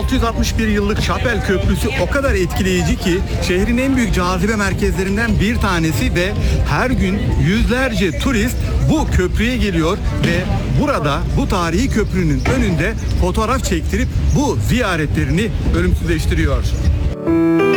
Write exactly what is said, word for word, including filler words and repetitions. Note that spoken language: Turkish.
altı yüz altmış bir yıllık Şapel Köprüsü o kadar etkileyici ki şehrin en büyük cazibe merkezlerinden bir tanesi ve her gün yüzlerce turist bu köprüye geliyor ve burada bu tarihi köprünün önünde fotoğraf çektirip bu ziyaretlerini ölümsüzleştiriyor.